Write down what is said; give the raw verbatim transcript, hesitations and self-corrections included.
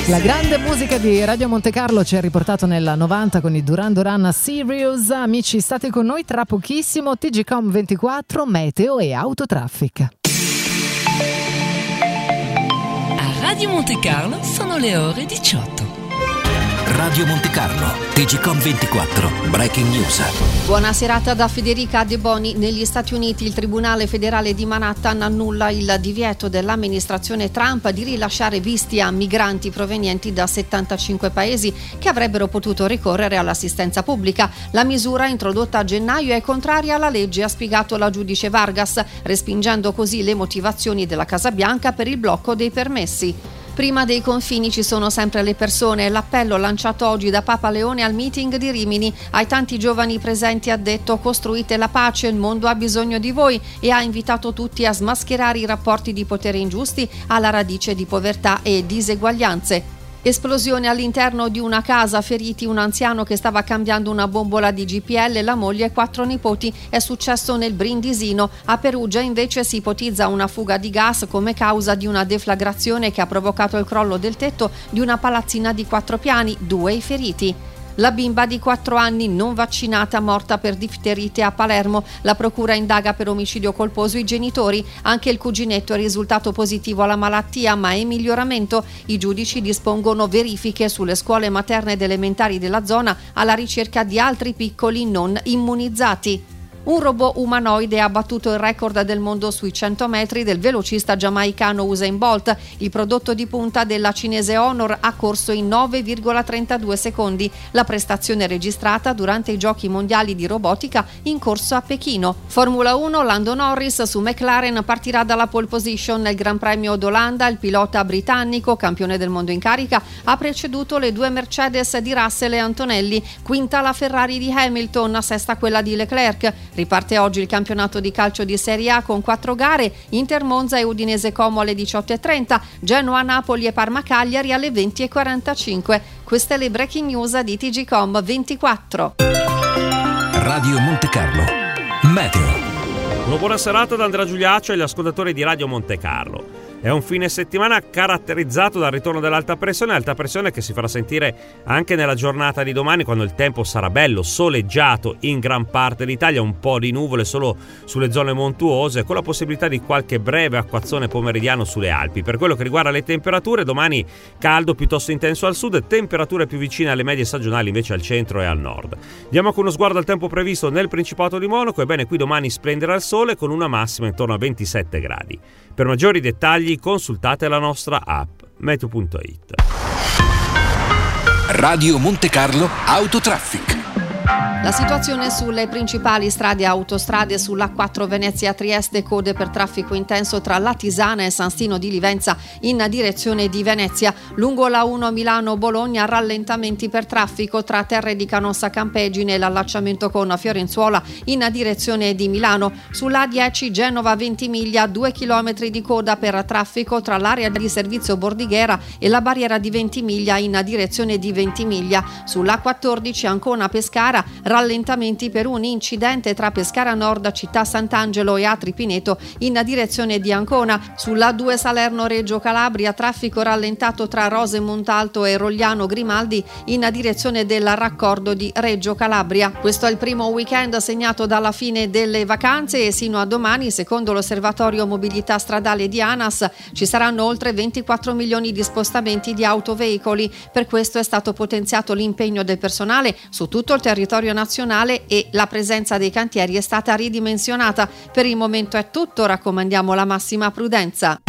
La grande musica di Radio Monte Carlo ci ha riportato nel novanta con i Duran Duran Serious. Amici, state con noi tra pochissimo. T G Com ventiquattro, Meteo e Autotraffic. A Radio Monte Carlo sono le ore diciotto. Radio Monte Carlo, T G Com ventiquattro, Breaking News. Buona serata da Federica De Boni. Negli Stati Uniti il Tribunale federale di Manhattan annulla il divieto dell'amministrazione Trump di rilasciare visti a migranti provenienti da settantacinque paesi che avrebbero potuto ricorrere all'assistenza pubblica. La misura, introdotta a gennaio, è contraria alla legge, ha spiegato la giudice Vargas, respingendo così le motivazioni della Casa Bianca per il blocco dei permessi. Prima dei confini ci sono sempre le persone. L'appello lanciato oggi da Papa Leone al meeting di Rimini. Ai tanti giovani presenti ha detto: costruite la pace, il mondo ha bisogno di voi, e ha invitato tutti a smascherare i rapporti di potere ingiusti alla radice di povertà e diseguaglianze. Esplosione all'interno di una casa, feriti un anziano che stava cambiando una bombola di G P L, la moglie e quattro nipoti. È successo nel Brindisino. A Perugia invece si ipotizza una fuga di gas come causa di una deflagrazione che ha provocato il crollo del tetto di una palazzina di quattro piani, due i feriti. La bimba di quattro anni non vaccinata morta per difterite a Palermo. La procura indaga per omicidio colposo i genitori. Anche il cuginetto è risultato positivo alla malattia, ma è in miglioramento. I giudici dispongono verifiche sulle scuole materne ed elementari della zona alla ricerca di altri piccoli non immunizzati. Un robot umanoide ha battuto il record del mondo sui cento metri del velocista giamaicano Usain Bolt. Il prodotto di punta della cinese Honor ha corso in nove virgola trentadue secondi, la prestazione registrata durante i Giochi mondiali di robotica in corso a Pechino. Formula uno, Lando Norris su McLaren partirà dalla pole position nel Gran Premio d'Olanda. Il pilota britannico, campione del mondo in carica, ha preceduto le due Mercedes di Russell e Antonelli. Quinta la Ferrari di Hamilton, sesta quella di Leclerc. Riparte oggi il campionato di calcio di Serie A con quattro gare: Inter Monza e Udinese Como alle diciotto e trenta, Genoa Napoli e Parma Cagliari alle venti e quarantacinque. Queste le breaking news di T G Com ventiquattro. Radio Monte Carlo, Meteo. Una buona serata da Andrea Giuliaccio e agli ascoltatori di Radio Monte Carlo. È un fine settimana caratterizzato dal ritorno dell'alta pressione, alta pressione che si farà sentire anche nella giornata di domani, quando il tempo sarà bello, soleggiato in gran parte d'Italia, un po' di nuvole solo sulle zone montuose, con la possibilità di qualche breve acquazzone pomeridiano sulle Alpi. Per quello che riguarda le temperature, domani caldo piuttosto intenso al sud, temperature più vicine alle medie stagionali invece al centro e al nord. Diamo anche uno sguardo al tempo previsto nel Principato di Monaco. Ebbene, qui domani splenderà il sole con una massima intorno a ventisette gradi. Per maggiori dettagli consultate la nostra app meteo punto it. Radio Monte Carlo Autotraffic. La situazione sulle principali strade e autostrade: sull'A quattro Venezia-Trieste, code per traffico intenso tra Latisana e San Stino di Livenza in direzione di Venezia. Lungo la uno Milano-Bologna, rallentamenti per traffico tra Terre di Canossa Campegine e l'allacciamento con Fiorenzuola in direzione di Milano. Sull'A dieci Genova-Ventimiglia, due chilometri di coda per traffico tra l'area di servizio Bordighera e la barriera di Ventimiglia in direzione di Ventimiglia. Sull'A quattordici Ancona-Pescara, rallentamenti per un incidente tra Pescara Nord, Città Sant'Angelo e Atri Pineto in direzione di Ancona. Sulla due Salerno-Reggio Calabria, traffico rallentato tra Rose Montalto e Rogliano Grimaldi in direzione del raccordo di Reggio Calabria. Questo è il primo weekend segnato dalla fine delle vacanze e sino a domani, secondo l'Osservatorio Mobilità Stradale di ANAS, ci saranno oltre ventiquattro milioni di spostamenti di autoveicoli. Per questo è stato potenziato l'impegno del personale su tutto il territorio nazionale e la presenza dei cantieri è stata ridimensionata. Per il momento è tutto, raccomandiamo la massima prudenza.